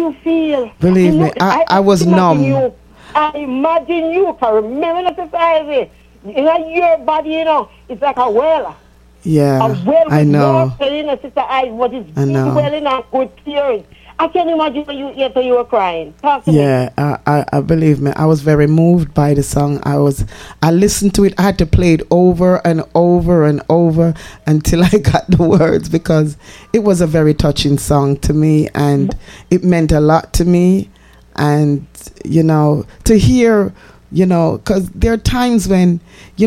you feel? Believe me, I was numb. I imagine you can remember the society. Your body, it's like a well. Yeah, a well I know. Sister I, what is I know. well in a good tears. I can't imagine when you were crying. Talk to me. Yeah, I believe me. I was very moved by the song. I listened to it. I had to play it over and over and over until I got the words, because it was a very touching song to me, and it meant a lot to me. And to hear, because there are times when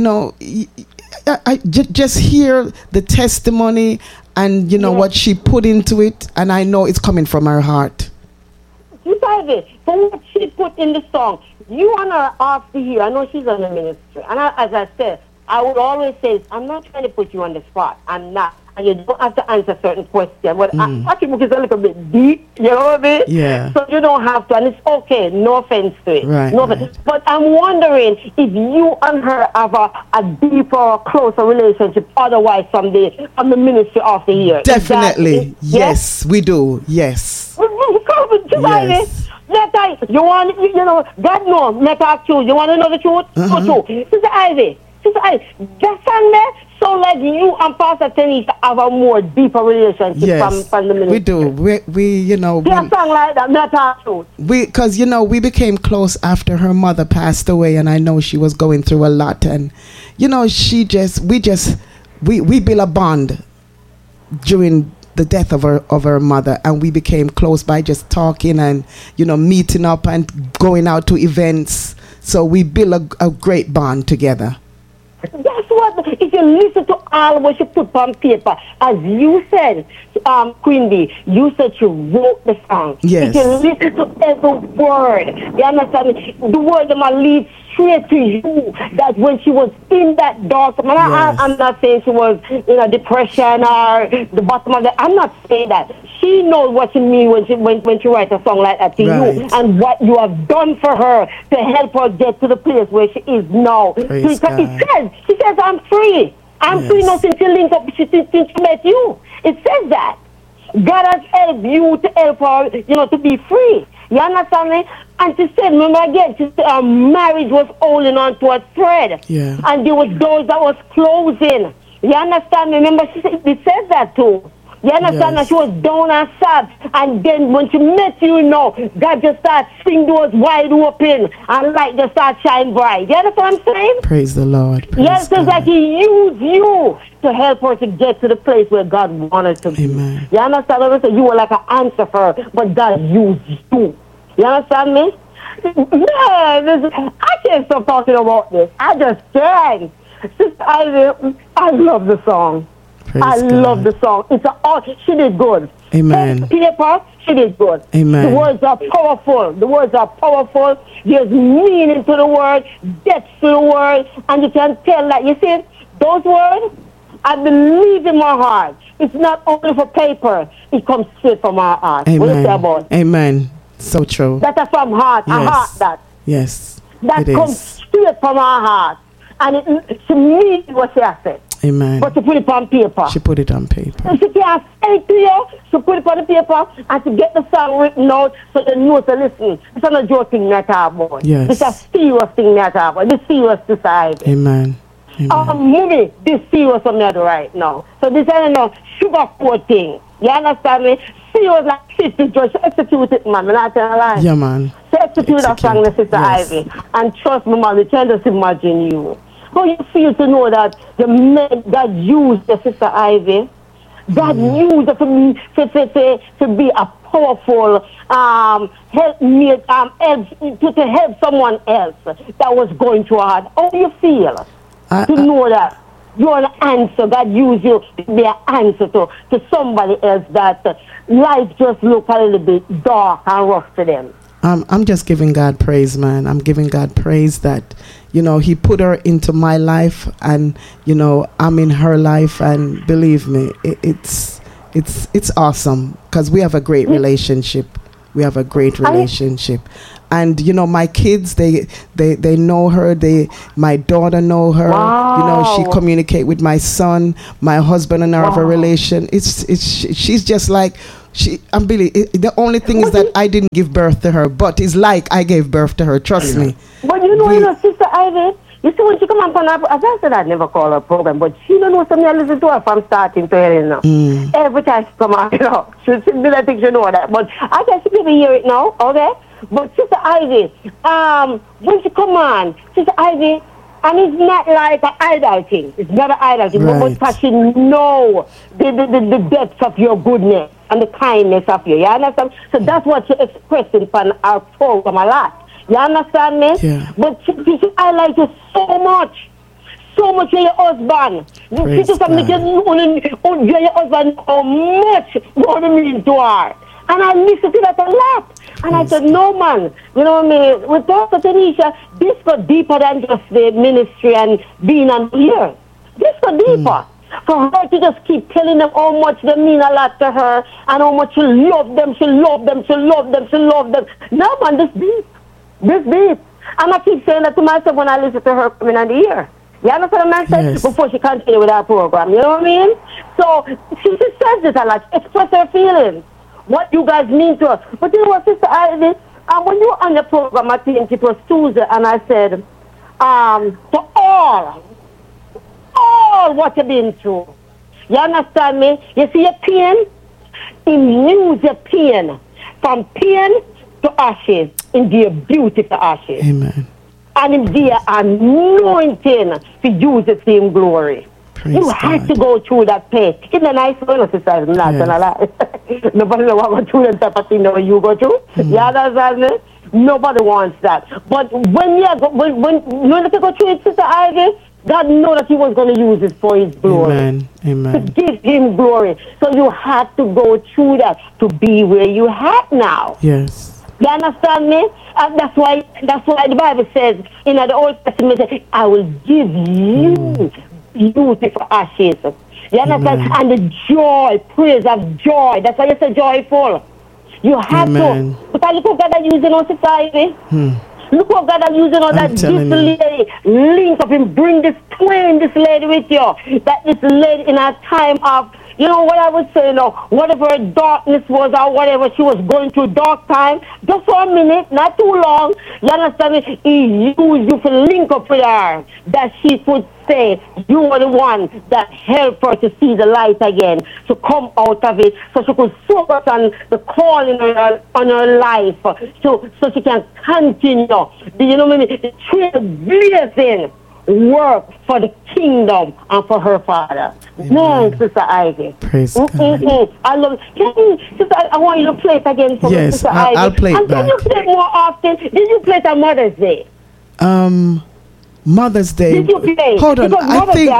I just hear the testimony and what she put into it, and I know it's coming from her heart. Besides it, from what she put in the song, you want her off to hear. I know she's on the ministry, and as I said, I would always say, I'm not trying to put you on the spot. I'm not. And you don't have to answer certain questions. But Pocketbook is a little bit deep, you know what I mean? Yeah. So you don't have to, and it's okay. No offense to it. Right. No offense. But I'm wondering if you and her have a deeper, closer relationship, otherwise from the ministry of the year. Definitely. Yes, we do. Yes. Yes. You want, God knows, let her choose. You want to know the truth? Go to. Sister Ivy, that song there, so like you and Pastor Tanisha have a more deeper relationship from the ministry. We do. We that song like that, let her choose. Because, we became close after her mother passed away, and I know she was going through a lot, and, we built a bond during the death of her mother, and we became close by just talking and meeting up and going out to events. So we built a great bond together. That's what, if you listen to all what you put on paper, as you said, Queen B, you said you wrote the song. Yes. If you listen to every word, you understand me? The word that might lead straight to you, that when she was in that dark, I'm not saying she was in a depression or the bottom of the, I'm not saying that. She knows what she means when she writes a song like that to you, and what you have done for her to help her get to the place where she is now. She says, I'm free. I'm free now since she linked up, since she met you. It says that. God has helped you to help her, to be free. You understand me? And she said, remember again, she said her marriage was holding on to a thread. Yeah. And there was doors that was closing. You understand me? Remember, it says that too. You understand that she was down and sad, and then when she met you, God just started seeing doors wide open, and light just started shining bright. You understand what I'm saying? Praise the Lord. Yes, it's like He used you to help her to get to the place where God wanted to be. Amen. You understand what I'm saying? You were like an answer for her, but God used you. You understand me? I can't stop talking about this. I just can't. I love the song. I love the song. She did good. Amen. Paper, she did good. Amen. The words are powerful. There's meaning to the word, depth to the word, and you can tell that. You see, those words, I believe in my heart. It's not only for paper. It comes straight from our heart. Amen. What you say about it? Amen. So true. That's from heart. Yes. A heart that. Yes. That comes straight from our heart. And she means what she has said. Amen. But she put it on paper. She put it on paper. And she can't say it to you. She put it on the paper and she get the song written out so they know to listen. It's not a joke thing that I talk about. Yes. It's a serious thing that I talk about. This serious society. Amen. Movie, this serious on me right now. So this is sugar thing. You understand me? Serious like 50 judge. Execute it, man. I'm not telling a lie. Yeah, man. So execute that song, Sister Ivy. And trust me, man, we can't just imagine you. How you feel to know that the men that used the Sister Ivy, God used her to be a powerful help to help someone else that was going through hard. How do you feel to know that you're an answer? God used you to be an answer to somebody else that life just look a little bit dark and rough to them. I'm just giving God praise, man. I'm giving God praise that, He put her into my life, and, I'm in her life, and believe me, it's awesome because we have a great relationship. We have a great relationship. And, my kids, they know her. My daughter know her. Wow. She communicate with my son. My husband and her have a relation. She's just like, I'm Billy. The only thing is that I didn't give birth to her, but it's like I gave birth to her. Trust me. But you know, Sister Ivy, you see when she come on her, as I said, I'd never call her program, but she don't know something. I listen to her from starting to end now. Every time she come on, she I think she know that. But I guess she can hear it now, okay? But Sister Ivy, when she come on, Sister Ivy, and it's not like an idol thing. It's not an idol thing. Right. But she know the depths of your goodness and the kindness of you. You understand? So that's what she expressing from our program a lot. You understand me? Yeah. But she highlights you so much. So much of your husband. Praise She just God. make your husband how much what it mean to her. And I listen to that a lot. And I said, no, man. You know what I mean? With Dr. Tanisha, this go deeper than just the ministry and being on here. This go deeper. For her to just keep telling them how much they mean a lot to her and how much she love them, she love them, she love them, she love them. No, man, this deep. This deep. And I keep saying that to myself when I listen to her coming on the ear. You understand what I'm saying? Yes. Before she continue with our program. You know what I mean? So she says this a lot. Express her feelings. What you guys mean to her. But you know what, Sister Ivy? When you were on the program, I think it was Tuesday, and I said, for all what you've been through. You understand me? You see your pain? Use your pain. From pain to ashes. In their beauty to ashes. Amen. And in their anointing to use the same glory. Praise You God. have to go through that pain. It's a nice one, Sister. I'm not gonna lie. Nobody wants to go through that type of thing that you go through. You understand me? Nobody wants that. But when you go through it, Sister Ivy, God know that He was going to use it for His glory. Amen. To Amen. give Him glory. So you have to go through that to be where you have now. Yes. You understand me? And that's why the Bible says in the Old Testament, I will give you beauty for ashes. You understand? Amen. And the joy, praise of joy. That's why you say joyful. You have Amen. to. Because look what God is using on society. Look what God is using on that this telling you. lady. Link up and bring this lady with you. That this lady in a time of, you know what I would say, whatever darkness was or whatever she was going through, dark time, just for a minute, not too long, you understand me? He used you to link up with her, that she could say you were the one that helped her to see the light again, to come out of it, so she could focus on the calling on her life, so she can continue, you know what I mean, the trailblazing work for the kingdom and for her Father. Man, Sister Ivy. Praise God. I love it. Sister, I want you to play it again for me, Yes, Sister Ivy. I'll play it and can back. you play it more often? Did you play it on Mother's Day? Mother's Day. Did you play? Hold on. Because I Mother's think Day,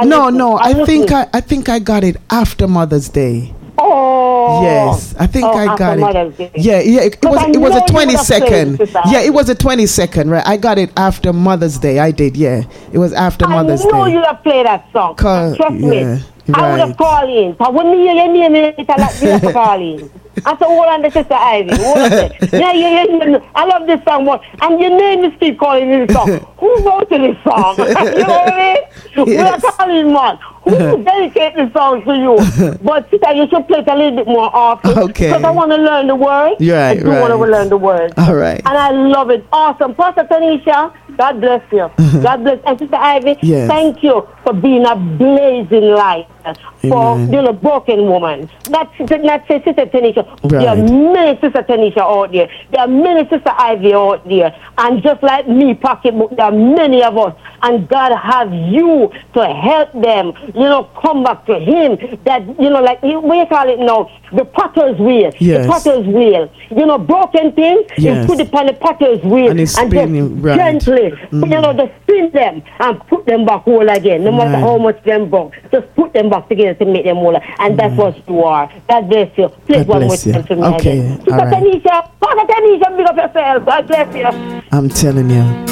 I think I got it after Mother's Day. Oh. Yes, I think I after got Mother's it. Day. Yeah. It Because I was know a you would have 22nd. played, Sister Yeah, it was a 22nd, right? I got it after Mother's Day. I did. Yeah, it was after Mother's I know Day. you have played that song. Trust me. Yeah, I would have right. called in. But when me hear your name, it's a lot. You have to call in. I said, hold on, the Sister Ivy. Hold on. Yeah. I love this song more. And your name is still calling in this song. Who wrote this song? You know what I mean? We are Yes. calling, man. Who dedicate this song to you? But Sister, you should play it a little bit more often. Okay. Because I want to learn the words. Right, I do want to right. learn the words. All right. And I love it. Awesome. Pastor Tanisha, God bless you. God bless. And Sister Ivy, Yes. thank you for being a blazing light for Amen. a broken woman. Not Sister Tanisha. Right. There are many Sister Tanisha out there. There are many Sister Ivy out there. And just like me, Pocketbook, there are many of us. And God has you to help them, come back to Him. That, like, we call it now, the potter's wheel. Yes. The potter's wheel. Broken things, Yes. you put it on the potter's wheel. And it's just spinning, right. gently, just spin them and put them back whole again. No matter Right. how much them broke, just put them back together to make them whole. And that's what you are. God bless you. Please God one more bless you. time to me Okay, again. Sister all right. Tanisha, Pastor Tanisha, big up yourself. God bless you. I'm telling you.